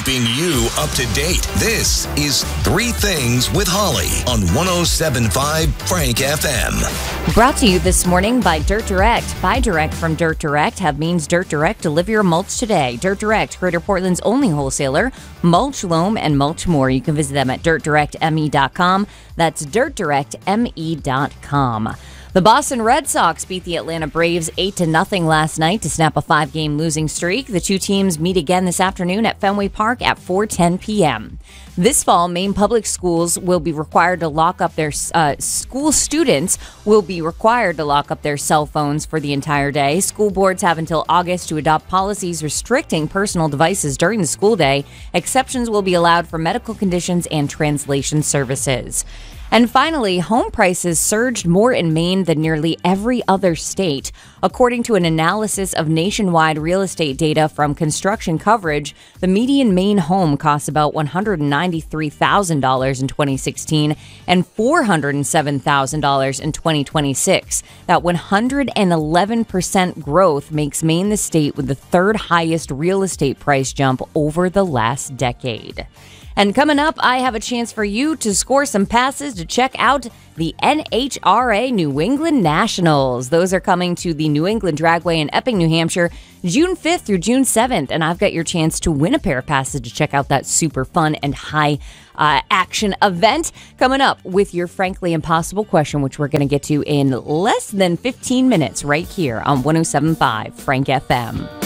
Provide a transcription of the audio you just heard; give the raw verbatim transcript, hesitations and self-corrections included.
keeping you up to date. This is Three Things with Holly on one oh seven point five Frank F M. Brought to you this morning by Dirt Direct. Buy direct from Dirt Direct. Have means Dirt Direct deliver your mulch today. Dirt Direct, Greater Portland's only wholesaler. Mulch, loam, and much more. You can visit them at dirt direct m e dot com. That's dirt direct m e dot com. The Boston Red Sox beat the Atlanta Braves eight to nothing last night to snap a five-game losing streak. The two teams meet again this afternoon at Fenway Park at four ten p.m. This fall, Maine public schools will be required to lock up their uh, school students will be required to lock up their cell phones for the entire day. School boards have until August to adopt policies restricting personal devices during the school day. Exceptions will be allowed for medical conditions and translation services. And finally, home prices surged more in Maine than nearly every other state. According to an analysis of nationwide real estate data from Construction Coverage, the median Maine home costs about one hundred ninety-three thousand dollars in twenty sixteen and four hundred seven thousand dollars in twenty twenty-six. That one hundred eleven percent growth makes Maine the state with the third highest real estate price jump over the last decade. And coming up, I have a chance for you to score some passes to check out the N H R A New England Nationals. Those are coming to the New England Dragway in Epping, New Hampshire, June fifth through June seventh. And I've got your chance to win a pair of passes to check out that super fun and high uh, action event coming up with your Frankly Impossible question, which we're going to get to in less than fifteen minutes right here on one oh seven point five Frank F M.